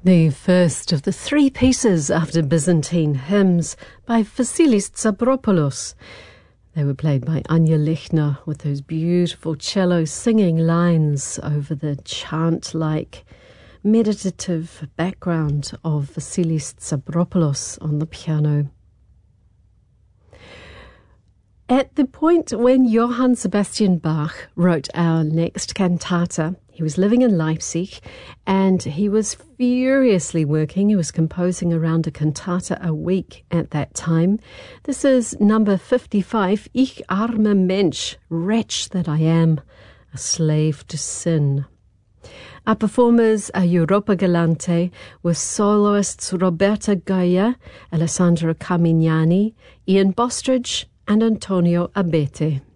The first of the three pieces after Byzantine hymns by Vasilis Stavropoulos. They were played by Anya Lichner with those beautiful cello singing lines over the chant-like meditative background of Vasilis Stavropoulos on the piano. At the point when Johann Sebastian Bach wrote our next cantata, he was living in Leipzig and he was furiously working. He was composing around a cantata a week at that time. This is number 55, Ich arme Mensch, wretch that I am, a slave to sin. Our performers are Europa Galante with soloists Roberta Gaia, Alessandro Carmignani, Ian Bostridge and Antonio Abete.